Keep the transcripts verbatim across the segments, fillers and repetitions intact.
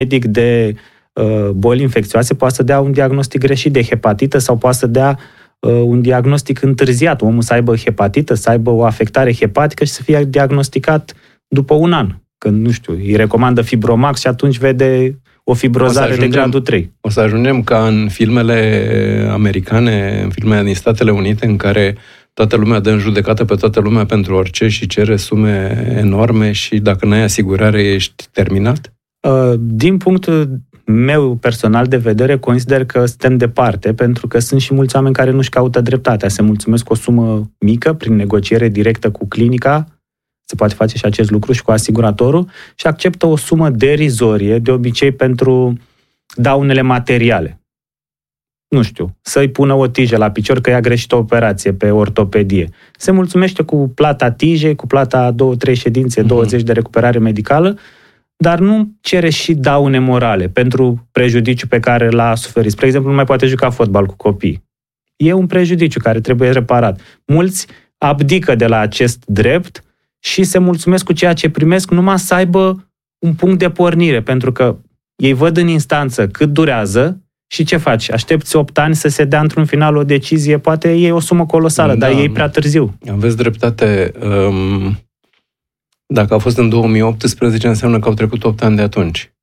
medic de uh, boli infecțioase poate să dea un diagnostic greșit de hepatită sau poate să dea uh, un diagnostic întârziat. Omul să aibă hepatită, să aibă o afectare hepatică și să fie diagnosticat după un an. Când, nu știu, îi recomandă Fibromax și atunci vede o fibrozare ajungem, de gradul trei. O să ajungem ca în filmele americane, în filmele din Statele Unite, în care toată lumea dă în judecată pe toată lumea pentru orice și cere sume enorme și dacă n-ai asigurare ești terminat? Din punctul meu personal de vedere, consider că suntem departe, pentru că sunt și mulți oameni care nu-și caută dreptatea. Se mulțumesc cu o sumă mică, prin negociere directă cu clinica, se poate face și acest lucru și cu asiguratorul, și acceptă o sumă derizorie, de obicei pentru daunele materiale. Nu știu, să-i pună o tijă la picior că i-a greșit o operație pe ortopedie. Se mulțumește cu plata tijei, cu plata două trei ședințe, douăzeci de recuperare medicală, dar nu cere și daune morale pentru prejudiciu pe care l-a suferit. Spre exemplu, nu mai poate juca fotbal cu copii. E un prejudiciu care trebuie reparat. Mulți abdică de la acest drept și se mulțumesc cu ceea ce primesc, numai să aibă un punct de pornire, pentru că ei văd în instanță cât durează și ce faci? Aștepți opt ani să se dea într-un final o decizie, poate e o sumă colosală, da, dar e prea târziu. Aveți dreptate. Um, dacă a fost în două mii optsprezece, înseamnă că au trecut opt ani de atunci.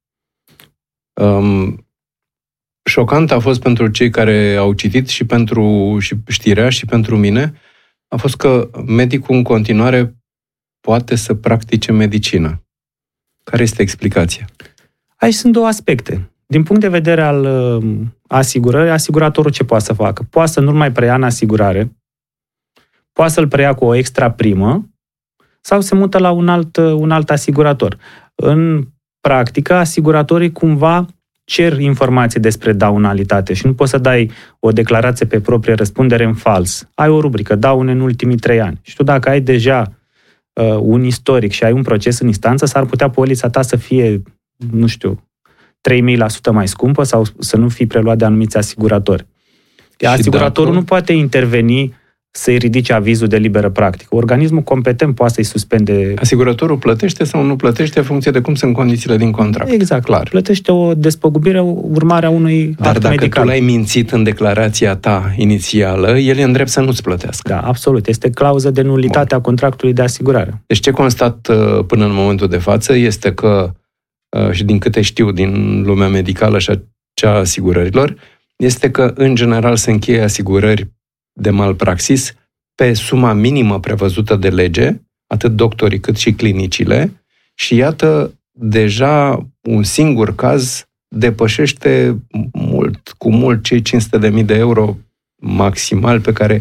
Um, șocant a fost pentru cei care au citit și pentru și știrea și pentru mine, a fost că medicul în continuare poate să practice medicină. Care este explicația? Aici sunt două aspecte. Din punct de vedere al uh, asigurării, asiguratorul ce poate să facă? Poate să nu-l mai preia în asigurare, poate să-l preia cu o extra primă sau se mută la un alt, uh, un alt asigurator. În practică, asiguratorii cumva cer informații despre daunalitate și nu poți să dai o declarație pe proprie răspundere în fals. Ai o rubrică, daune în ultimii trei ani. Și tu dacă ai deja uh, un istoric și ai un proces în instanță, s-ar putea polița ta să fie, nu știu, trei mii la sută mai scumpă sau să nu fie preluat de anumiți asiguratori. Asiguratorul dacă... nu poate interveni să-i ridice avizul de liberă practică. Organismul competent poate să-i suspende... Asiguratorul plătește sau nu plătește în funcție de cum sunt condițiile din contract. Exact, clar. Plătește o despăgubire urmarea unui Dar act dacă medical. tu l-ai mințit în declarația ta inițială, el e în drept să nu-ți plătească. Da, absolut. Este clauză de nulitate Bun. a contractului de asigurare. Deci ce constat până în momentul de față este că, și din câte știu din lumea medicală și a cea a asigurărilor, este că, în general, se încheie asigurări de malpraxis pe suma minimă prevăzută de lege, atât doctorii cât și clinicile, și iată, deja un singur caz depășește mult, cu mult cei cinci sute de mii de euro maximal pe care,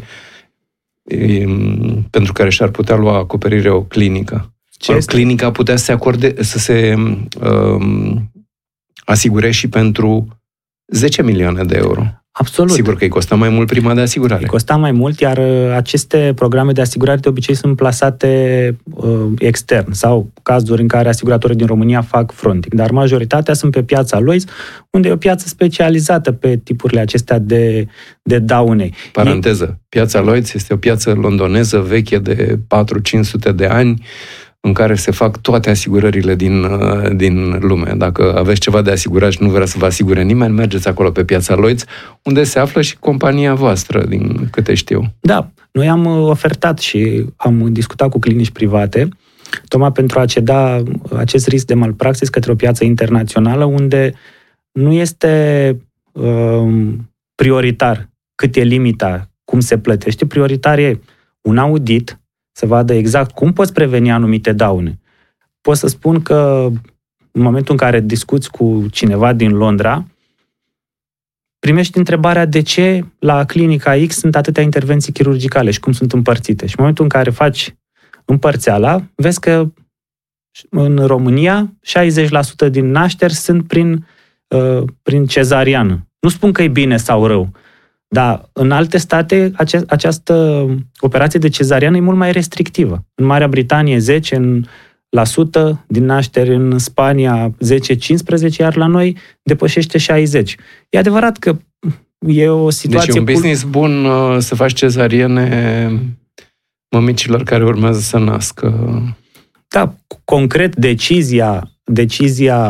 pentru care și-ar putea lua acoperire o clinică. Ce este? Clinica putea să se acorde, să se um, asigure și pentru zece milioane de euro. Absolut. Sigur că îi costa mai mult prima de asigurare. Îi costa mai mult, iar aceste programe de asigurare de obicei sunt plasate uh, extern sau cazuri în care asiguratorii din România fac fronting, dar majoritatea sunt pe piața Lloyds, unde e o piață specializată pe tipurile acestea de, de daune. Paranteză, e... piața Lloyds este o piață londoneză veche de patru-cinci sute de ani, în care se fac toate asigurările din, din lume. Dacă aveți ceva de asigurat și nu vrea să vă asigure nimeni, mergeți acolo pe piața Lloyds, unde se află și compania voastră, din câte știu. Da, noi am ofertat și am discutat cu clinici private, tocmai pentru a ceda acest risc de malpraxis către o piață internațională, unde nu este um, prioritar cât e limita, cum se plătește, prioritar e un audit, să vadă exact cum poți preveni anumite daune. Pot să spun că în momentul în care discuți cu cineva din Londra, primești întrebarea de ce la clinica X sunt atâtea intervenții chirurgicale și cum sunt împărțite. Și în momentul în care faci împărțeala, vezi că în România șaizeci la sută din nașteri sunt prin, uh, prin cezariană. Nu spun că e bine sau rău, dar în alte state ace- această operație de cezariană e mult mai restrictivă. În Marea Britanie zece la sută din nașteri, în Spania zece cincisprezece, iar la noi depășește șaizeci. E adevărat că e o situație... Deci e un business pul- bun uh, să faci cezariene mămicilor care urmează să nască. Da, concret decizia, decizia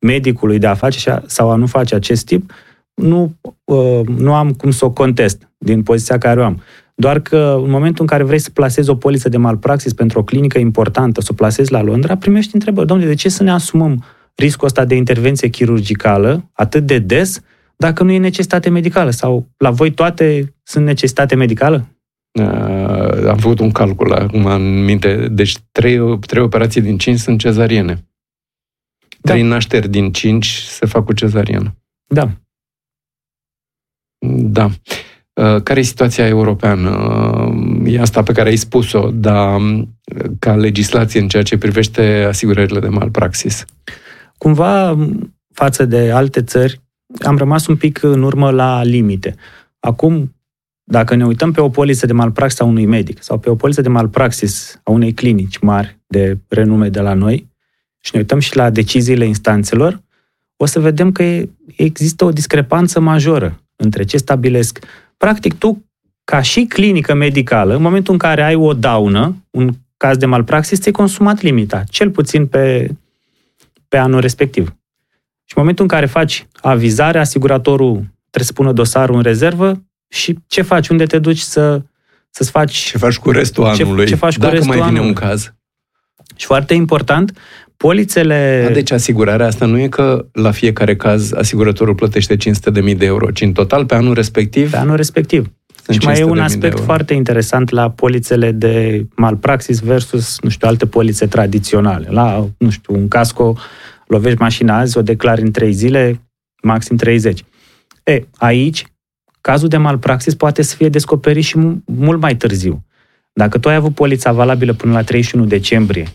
medicului de a face sau a nu face acest tip, nu, nu am cum să o contest din poziția care o am. Doar că în momentul în care vrei să plasezi o poliță de malpraxis pentru o clinică importantă, să o plasezi la Londra, primești întrebări. Dom'le, de ce să ne asumăm riscul ăsta de intervenție chirurgicală atât de des dacă nu e necesitate medicală? Sau la voi toate sunt necesitate medicală? Uh, am făcut un calcul acum în minte. Deci trei, trei operații din cinci sunt cezariene. Da. Trei nașteri din cinci se fac cu cezariană. Da. Da. Care e situația europeană? E asta pe care ai spus-o, dar ca legislație în ceea ce privește asigurările de malpraxis. Cumva, față de alte țări, am rămas un pic în urmă la limite. Acum, dacă ne uităm pe o poliță de malpraxis a unui medic sau pe o poliță de malpraxis a unei clinici mari de renume de la noi și ne uităm și la deciziile instanțelor, o să vedem că există o discrepanță majoră între ce stabilesc. Practic, tu, ca și clinică medicală, în momentul în care ai o daună, un caz de malpraxis, ți-ai consumat limita, cel puțin pe, pe anul respectiv. Și în momentul în care faci avizare, asiguratorul trebuie să pună dosarul în rezervă și ce faci? Unde te duci să, să-ți faci... Ce faci cu restul anului? Ce, ce faci cu Dacă restul mai vine anului? un caz. Și foarte important, polițele... Deci asigurarea asta nu e că la fiecare caz asigurătorul plătește cinci sute de mii de euro, ci în total pe anul respectiv... Pe anul respectiv. Și mai e un aspect foarte interesant la polițele de malpraxis versus, nu știu, alte polițe tradiționale. La, nu știu, un casco, lovești mașina azi, o declari în trei zile, maxim treizeci. E, aici, cazul de malpraxis poate să fie descoperit și mult mai târziu. Dacă tu ai avut polița valabilă până la treizeci și unu decembrie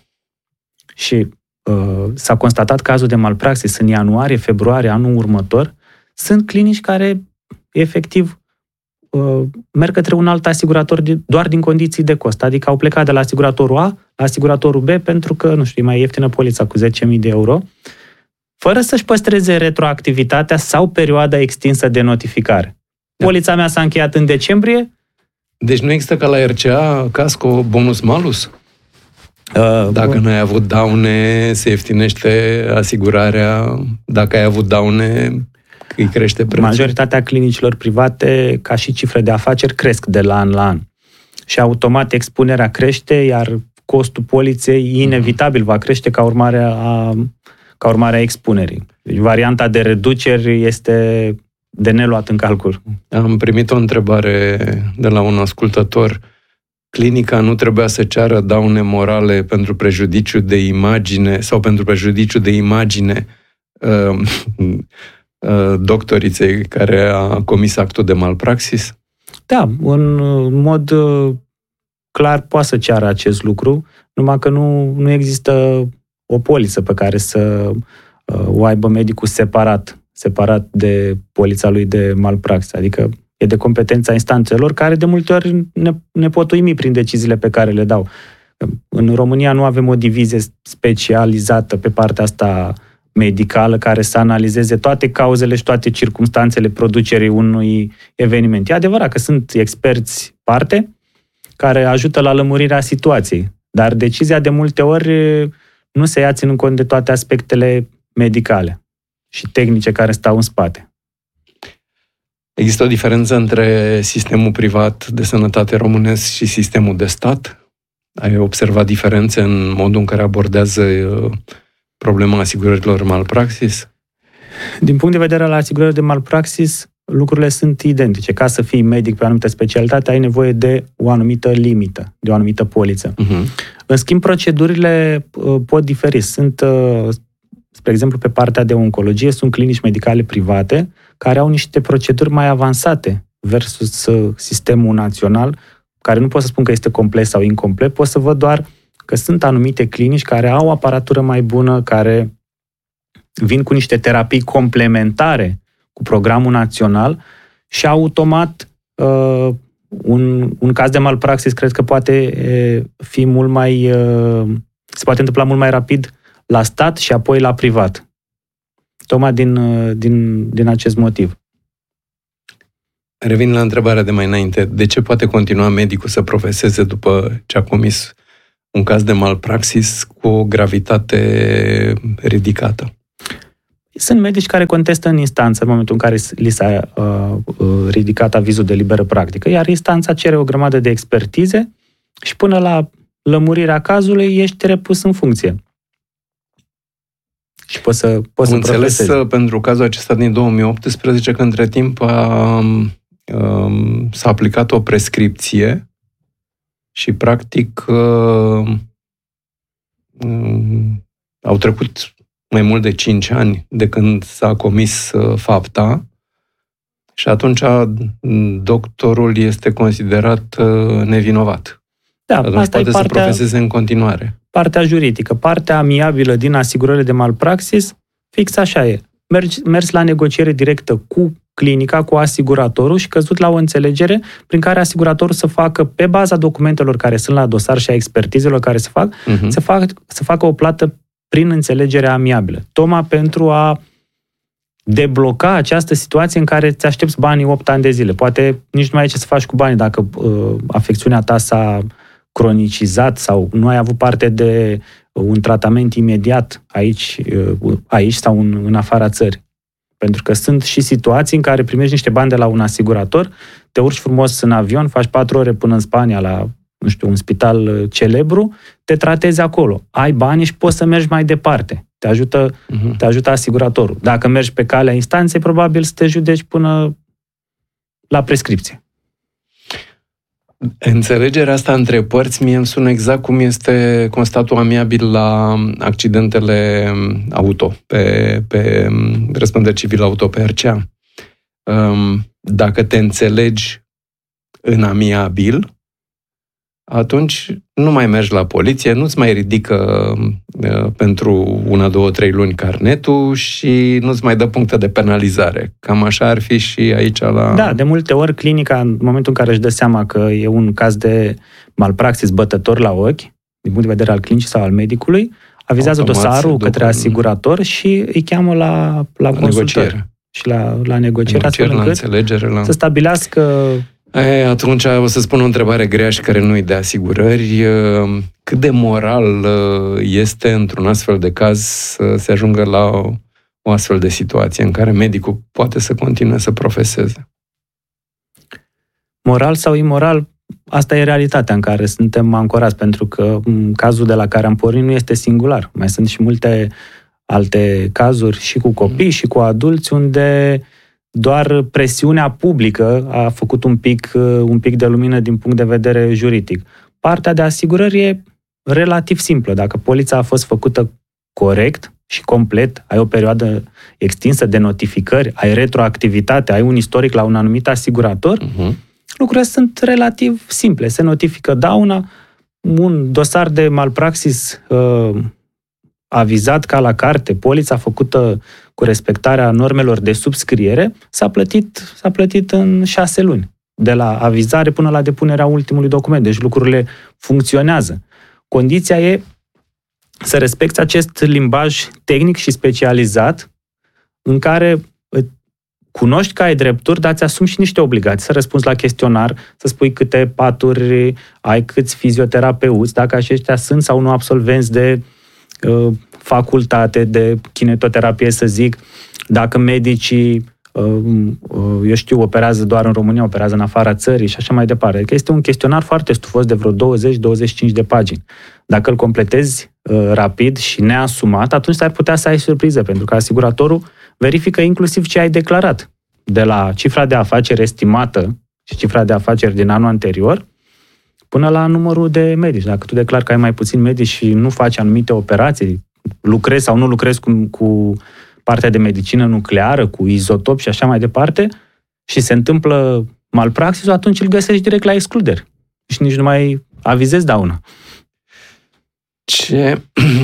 și uh, s-a constatat cazul de malpraxis în ianuarie, februarie, anul următor, sunt clinici care, efectiv, uh, merg către un alt asigurator doar din condiții de cost. Adică au plecat de la asiguratorul A la asiguratorul B pentru că, nu știu, e mai ieftină polița cu zece mii de euro, fără să-și păstreze retroactivitatea sau perioada extinsă de notificare. Polița mea s-a încheiat în decembrie. Deci nu există ca la R C A casco bonus malus? Uh, Dacă nu ai avut daune, se ieftinește asigurarea. Dacă ai avut daune, îi crește prețul. Majoritatea clinicilor private, ca și cifre de afaceri, cresc de la an la an. Și automat expunerea crește, iar costul poliței inevitabil va crește ca urmare a, ca urmare a expunerii. Deci varianta de reduceri este de neluat în calcul. Am primit o întrebare de la un ascultător. Clinica nu trebuia să ceară daune morale pentru prejudiciu de imagine sau pentru prejudiciu de imagine uh, uh, doctoriței care a comis actul de malpraxis? Da, în mod uh, clar poate să ceară acest lucru, numai că nu, nu există o poliță pe care să uh, o aibă medicul separat, separat de polița lui de malpraxis. Adică e de competența instanțelor care de multe ori ne, ne pot uimi prin deciziile pe care le dau. În România nu avem o divizie specializată pe partea asta medicală care să analizeze toate cauzele și toate circumstanțele producerii unui eveniment. E adevărat că sunt experți parte care ajută la lămurirea situației, dar decizia de multe ori nu se ia ținând cont de toate aspectele medicale și tehnice care stau în spate. Există o diferență între sistemul privat de sănătate românesc și sistemul de stat? Ai observat diferențe în modul în care abordează problema asigurărilor malpraxis? Din punct de vedere al asigurării de malpraxis, lucrurile sunt identice. Ca să fii medic pe o anumită specialitate, ai nevoie de o anumită limită, de o anumită poliță. Uh-huh. În schimb, procedurile pot diferi. Sunt, spre exemplu, pe partea de oncologie, sunt clinici medicale private care au niște proceduri mai avansate versus sistemul național, care nu pot să spun că este complet sau incomplet, pot să văd doar că sunt anumite clinici care au o aparatură mai bună, care vin cu niște terapii complementare cu programul național și automat uh, un, un caz de malpraxis cred că poate uh, fi mult mai uh, se poate întâmpla mult mai rapid la stat și apoi la privat. Tocmai din, uh, din, din acest motiv. Revin la întrebarea de mai înainte. De ce poate continua medicul să profeseze după ce a comis un caz de malpraxis cu o gravitate ridicată? sunt medici care contestă în instanță în momentul în care li s-a uh, uh, ridicat avizul de liberă practică, iar instanța cere o grămadă de expertize și până la lămurirea cazului ești repus în funcție. Și poți să poți Am înțeles profesezi. pentru cazul acesta din două mii optsprezece că între timp a, um, s-a aplicat o prescripție și practic uh, um, au trecut mai mult de cinci ani de când s-a comis uh, fapta și atunci doctorul este considerat uh, nevinovat. Da, atunci asta poate e partea, să profeseze în continuare. Partea juridică. Partea amiabilă din asigurările de malpraxis, fix așa e. Mergi, mergi la negociere directă cu clinica, cu asiguratorul și căzut la o înțelegere prin care asiguratorul să facă, pe baza documentelor care sunt la dosar și a expertizelor care se fac, uh-huh. să, fac să facă o plată prin înțelegere amiabilă. Tocmai pentru a debloca această situație în care îți aștepți banii opt ani de zile. Poate nici nu mai ai ce să faci cu banii dacă uh, afecțiunea ta s-a cronicizat sau nu ai avut parte de un tratament imediat aici, uh, aici sau în, în afara țării. Pentru că sunt și situații în care primești niște bani de la un asigurator, te urci frumos în avion, faci patru ore până în Spania la, nu știu, un spital celebru, te tratezi acolo. Ai bani și poți să mergi mai departe. Te ajută, uh-huh. te ajută asiguratorul. Dacă mergi pe calea instanței, probabil să te judeci până la prescripție. Înțelegerea asta între părți mie îmi sună exact cum este constatul amiabil la accidentele auto, pe, pe răspundere civilă auto, pe R C A. Dacă te înțelegi în amiabil, atunci nu mai mergi la poliție, nu-ți mai ridică uh, pentru una, două, trei luni carnetul și nu-ți mai dă puncte de penalizare. Cam așa ar fi și aici la... Da, de multe ori clinica, în momentul în care își dă seama că e un caz de malpraxis bătător la ochi, din punct de vedere al clinicii sau al medicului, avizează automat dosarul către asigurator și îi cheamă la, la consultări și la, la negociere, astfel încât înțelegere, la... să stabilească. E, atunci o să spun o întrebare grea și care nu-i de asigurări. Cât de moral este într-un astfel de caz să se ajungă la o, o astfel de situație în care medicul poate să continue să profeseze? Moral sau imoral, asta e realitatea în care suntem ancorați, pentru că cazul de la care am pornit nu este singular. Mai sunt și multe alte cazuri și cu copii și cu adulți unde doar presiunea publică a făcut un pic, un pic de lumină din punct de vedere juridic. Partea de asigurări e relativ simplă. Dacă polița a fost făcută corect și complet, ai o perioadă extinsă de notificări, ai retroactivitate, ai un istoric la un anumit asigurator, uh-huh. lucrurile sunt relativ simple. Se notifică dauna, un dosar de malpraxis uh, avizat ca la carte, polița făcută cu respectarea normelor de subscriere, s-a plătit, s-a plătit în șase luni, de la avizare până la depunerea ultimului document. Deci lucrurile funcționează. Condiția e să respecti acest limbaj tehnic și specializat în care cunoști că ai drepturi, dar îți asumi și niște obligații. Să răspunzi la chestionar, să spui câte paturi ai, câți fizioterapeuți, dacă aceștia sunt sau nu absolvenți de uh, facultate, de kinetoterapie, să zic, dacă medicii, uh, uh, eu știu, operează doar în România, operează în afara țării și așa mai departe. Că este un chestionar foarte stufos de vreo douăzeci douăzeci și cinci de pagini. Dacă îl completezi uh, rapid și neasumat, atunci ar putea să ai surprize, pentru că asiguratorul verifică inclusiv ce ai declarat. De la cifra de afaceri estimată și cifra de afaceri din anul anterior, până la numărul de medici. Dacă tu declari că ai mai puțin medici și nu faci anumite operații, lucrezi sau nu lucrezi cu, cu partea de medicină nucleară, cu izotop și așa mai departe, și se întâmplă malpraxisul, atunci îl găsești direct la excluderi. Și nici nu mai avizezi dauna. Ce,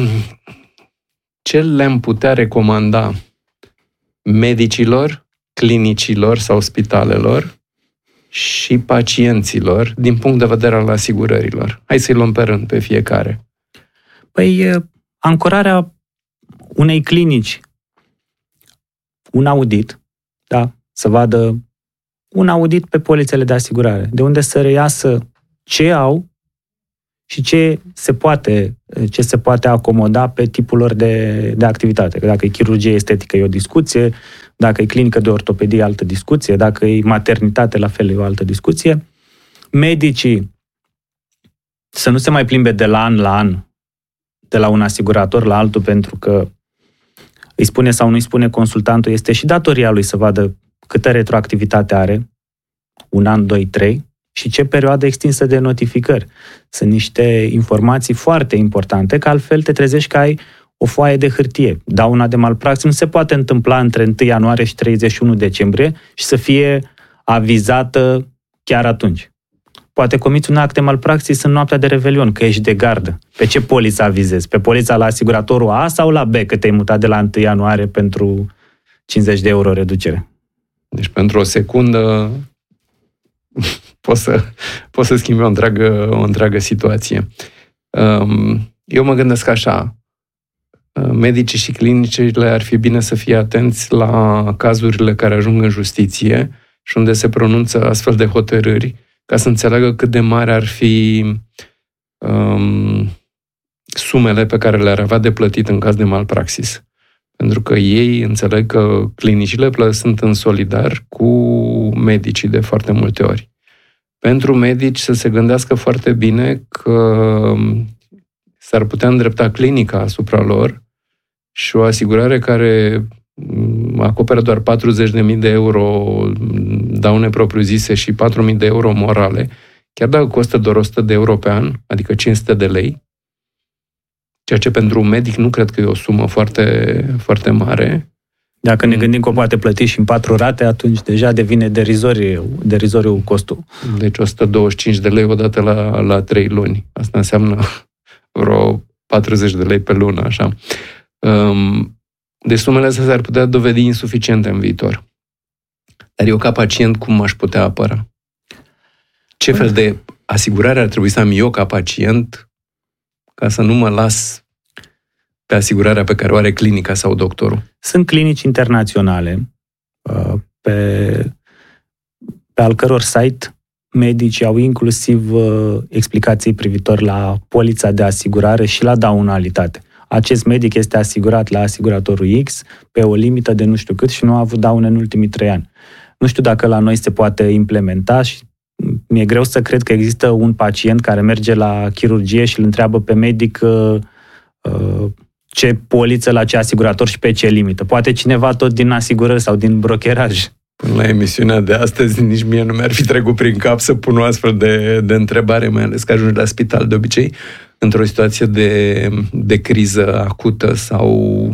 ce le-am putea recomanda medicilor, clinicilor sau spitalelor și pacienților din punct de vedere al asigurărilor? Hai să-i luăm pe rând pe fiecare. Păi, ancorarea unei clinici, un audit, da, să vadă un audit pe polițele de asigurare, de unde să reiasă ce au și ce se poate, ce se poate acomoda pe tipul lor de, de activitate. Dacă e chirurgie estetică, e o discuție, dacă e clinică de ortopedie, altă discuție, dacă e maternitate, la fel, e o altă discuție. Medicii să nu se mai plimbe de la an la an, de la un asigurator la altul, pentru că îi spune sau nu îi spune consultantul, este și datoria lui să vadă câtă retroactivitate are, un an, doi, trei, și ce perioadă extinsă de notificări. Sunt niște informații foarte importante, că altfel te trezești că ai o foaie de hârtie. Dauna de malpraxis nu se poate întâmpla între întâi ianuarie și treizeci și unu decembrie și să fie avizată chiar atunci. Poate comiți un act de malpraxis în noaptea de Revelion, că ești de gardă. Pe ce poliță avizezi? Pe polița la asiguratorul A sau la B, că te-ai mutat de la întâi ianuarie pentru cincizeci de euro reducere? Deci pentru o secundă poți să, poți să schimbi o întreagă, o întreagă situație. Eu mă gândesc așa, medicii și clinicile ar fi bine să fie atenți la cazurile care ajung în justiție și unde se pronunță astfel de hotărâri, ca să înțeleagă cât de mari ar fi um, sumele pe care le-ar avea de plătit în caz de malpraxis. Pentru că ei înțeleg că clinicile sunt în solidar cu medicii de foarte multe ori. Pentru medici să se gândească foarte bine că s-ar putea îndrepta clinica asupra lor și o asigurare care acoperă doar patruzeci de mii de euro daune propriu-zise și patru mii de euro morale, chiar dacă costă doar o sută de euro pe an, adică cinci sute de lei, ceea ce pentru un medic nu cred că e o sumă foarte, foarte mare. Dacă ne gândim că o poate plăti și în patru rate, atunci deja devine derizoriu, derizoriu costul. Deci o sută douăzeci și cinci de lei odată la, la trei luni. Asta înseamnă vreo patruzeci de lei pe lună, așa. Deci sumele astea s-ar putea dovedi insuficiente în viitor. Dar eu ca pacient cum m-aș putea apăra? Ce fel de asigurare ar trebui să am eu ca pacient ca să nu mă las pe asigurarea pe care o are clinica sau doctorul? Sunt clinici internaționale pe, pe al căror site medicii au inclusiv explicații privitor la polița de asigurare și la daunalitate. Acest medic este asigurat la asiguratorul X pe o limită de nu știu cât și nu a avut daune în ultimii trei ani. Nu știu dacă la noi se poate implementa și mi-e greu să cred că există un pacient care merge la chirurgie și îl întreabă pe medic uh, uh, ce poliță la ce asigurator și pe ce limită. Poate cineva tot din asigurări sau din brokeraj. Până la emisiunea de astăzi, nici mie nu mi-ar fi trecut prin cap să pun o astfel de, de întrebare, mai ales că ajungi la spital de obicei într-o situație de, de criză acută sau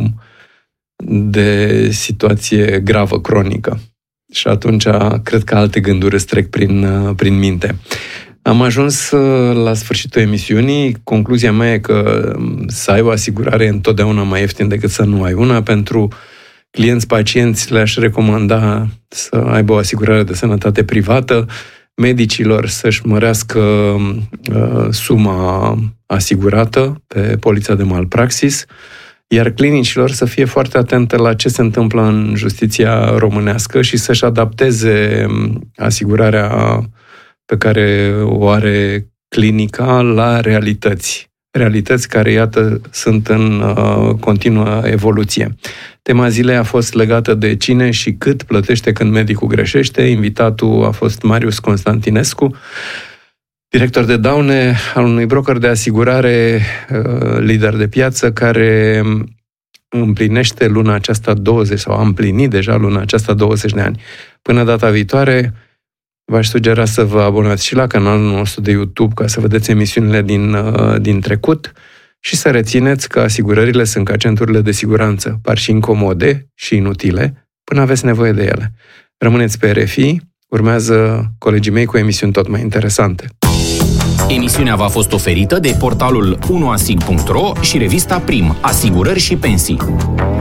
de situație gravă, cronică. Și atunci cred că alte gânduri îți trec prin, prin minte. Am ajuns la sfârșitul emisiunii. Concluzia mea e că să ai o asigurare e întotdeauna mai ieftin decât să nu ai una. Pentru clienți, pacienți, le-aș recomanda să aibă o asigurare de sănătate privată, medicilor să-și mărească uh, suma asigurată pe polița de malpraxis, iar clinicilor să fie foarte atente la ce se întâmplă în justiția românească și să-și adapteze asigurarea pe care o are clinica la realități. Realități care, iată, sunt în uh, continuă evoluție. Tema zilei a fost legată de cine și cât plătește când medicul greșește. Invitatul a fost Marius Constantinescu, director de daune al unui broker de asigurare, uh, lider de piață, care împlinește luna aceasta douăzeci, sau a împlinit deja luna aceasta douăzeci de ani. Până data viitoare, v-aș sugera să vă abonați și la canalul nostru de YouTube ca să vedeți emisiunile din, din trecut și să rețineți că asigurările sunt ca centurile de siguranță, par și incomode și inutile până aveți nevoie de ele. Rămâneți pe R F I, urmează colegii mei cu emisiuni tot mai interesante. Emisiunea v-a fost oferită de portalul unu asig punct ro și revista Prim, Asigurări și Pensii.